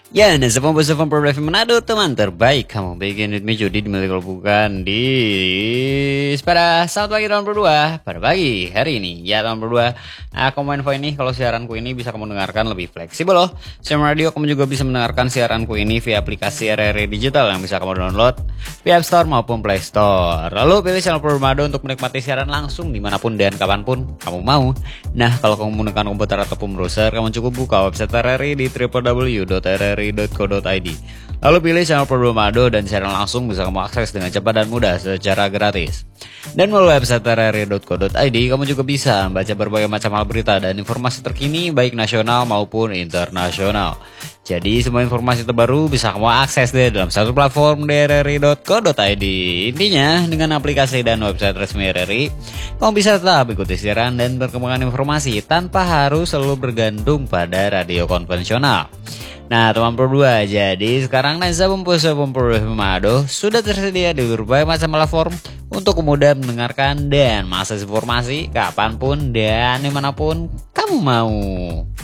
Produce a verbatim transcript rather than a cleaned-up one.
Ya, nah sebelum sebelum problem Manado teman terbaik kamu bikin ritme judi dimiliki bukan di pada selamat pagi tahun berdua pada pagi hari ini ya tahun berdua. Nah, kamu info ini kalau siaranku ini bisa kamu dengarkan lebih fleksibel loh. Stream radio kamu juga bisa mendengarkan siaranku ini via aplikasi R R I Digital yang bisa kamu download via App Store maupun Play Store. Lalu pilih channel Manado untuk menikmati siaran langsung dimanapun dan kapanpun kamu mau. Nah, kalau kamu menggunakan komputer ataupun browser, kamu cukup buka website R R I di w w w dot r r i dot co dot i d. Lalu pilih channel Manado dan siaran langsung bisa kamu akses dengan cepat dan mudah secara gratis. Dan melalui website r r i dot co dot i d kamu juga bisa membaca berbagai macam hal berita dan informasi terkini baik nasional maupun internasional. Jadi semua informasi terbaru bisa kamu akses deh dalam satu platform di r r i dot co dot i d. Intinya dengan aplikasi dan website resmi R R I, kamu bisa tetap ikuti siaran dan perkembangan informasi tanpa harus selalu bergantung pada radio konvensional. Nah teman berdua, jadi sekarang Nasa Pempusa Manado sudah tersedia di berbagai macam platform untuk kemudian mendengarkan dan mengakses informasi kapanpun dan dimanapun kamu mau.